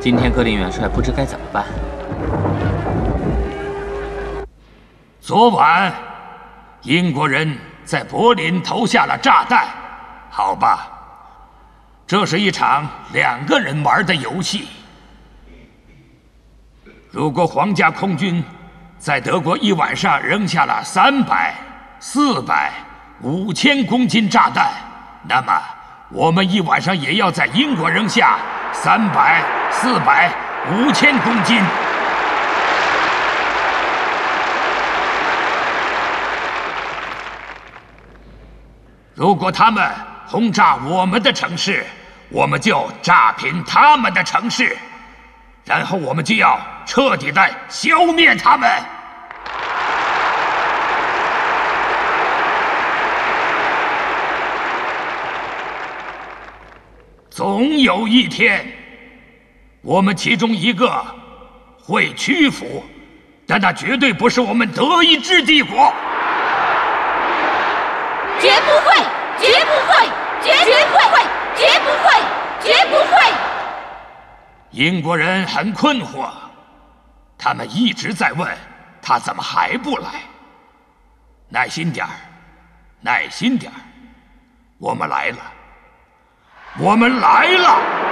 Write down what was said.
今天各令元帅不知该怎么办。 昨晚，英国人在柏林投下了炸弹，好吧，这是一场2个人玩的游戏。如果皇家空军在德国一晚上扔下了300、400、5000公斤炸弹，那么我们一晚上也要在英国扔下300、400、5000公斤。如果他们轰炸我们的城市，我们就炸平他们的城市，然后我们就要彻底的消灭他们。总有一天，我们其中一个会屈服，但那绝对不是我们德意志帝国。 绝不会，绝不会，绝不会，绝不会，绝不会！ 英国人很困惑，他们一直在问他怎么还不来。耐心点儿，耐心点儿，我们来了，我们来了！